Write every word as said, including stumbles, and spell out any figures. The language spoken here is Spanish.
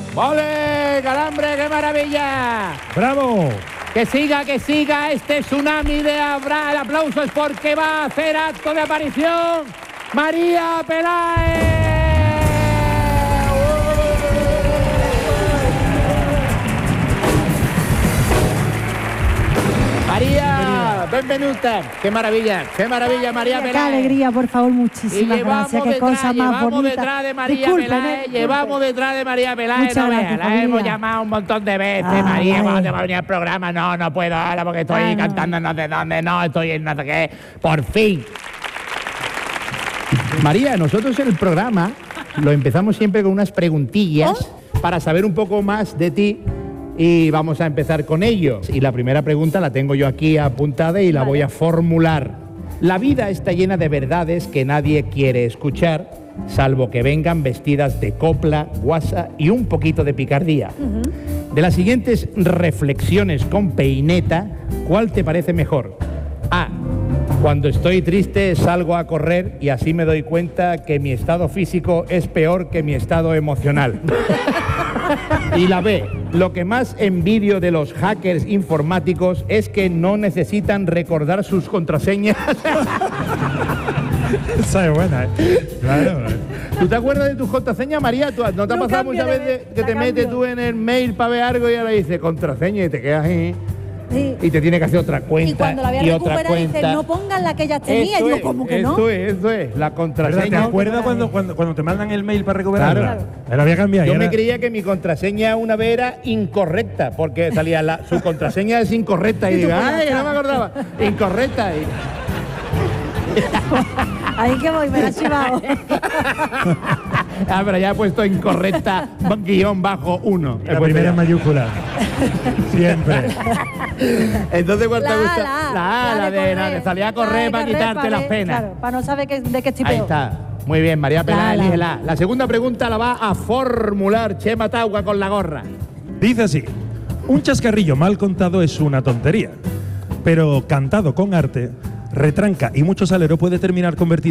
¡Ole! ¡Calambre, qué maravilla! ¡Bravo! Que siga, que siga este tsunami de abra. El aplauso es porque va a hacer acto de aparición María Peláez. María, benvenuta. Qué maravilla, qué maravilla, María Peláez. Qué alegría, por favor, muchísimas gracias. Qué detrás, cosa más llevamos bonita. detrás de María Disculpen, Peláez, eh, llevamos detrás de María Peláez. Muchas No veas, gracias, la familia. hemos llamado un montón de veces. Ay, María, ay. ¿cuándo te va a venir al programa? No, no puedo ahora porque estoy Ay, no. cantando no sé dónde, no, estoy en no sé qué. Por fin. María, nosotros el programa lo empezamos siempre con unas preguntillas para saber un poco más de ti. Y vamos a empezar con ello. Y la primera pregunta la tengo yo aquí apuntada y la voy a formular. La vida está llena de verdades que nadie quiere escuchar, salvo que vengan vestidas de copla, guasa y un poquito de picardía. Uh-huh. De las siguientes reflexiones con peineta, ¿cuál te parece mejor? A. Cuando estoy triste salgo a correr y así me doy cuenta que mi estado físico es peor que mi estado emocional. Y la B. Lo que más envidio de los hackers informáticos es que no necesitan recordar sus contraseñas. Esa es buena, ¿eh? Claro. ¿Tú te acuerdas de tus contraseñas, María? ¿Tú, ¿No te ha No pasado cambio muchas de veces vez, que la te metes cambio. tú en el mail para ver algo y ahora dices contraseña y te quedas ahí? Sí. Y te tiene que hacer otra cuenta Y cuando la voy a y otra recuperar dice, cuenta. no pongan la que ya tenía. Eso Y yo, es, ¿cómo que no? Eso es, eso es, la ¿Verdad? contraseña. ¿Te acuerdas cuando, cuando, cuando te mandan el mail para recuperarla? Claro. Me la voy a cambiar. Yo y me ahora- creía que mi contraseña una vez era incorrecta, porque salía la, su contraseña es incorrecta y digo, ay, no me acordaba, incorrecta. Y... Ahí que voy, me la he chivado. Ah, pero ya he puesto incorrecta guión bajo uno. He La puesto primera ya. en mayúscula. Siempre. Entonces, ¿cuál te La A, gusta? la A, La A, la de, la de salir a correr para quitarte las penas. Claro, para no saber que, de qué estoy Ahí peor. está. Muy bien, María Peláez, La, la. elígela. La segunda pregunta la va a formular Chema Tauga con la gorra. Dice así. Un chascarrillo mal contado es una tontería, pero cantado con arte, retranca y mucho salero puede terminar convertido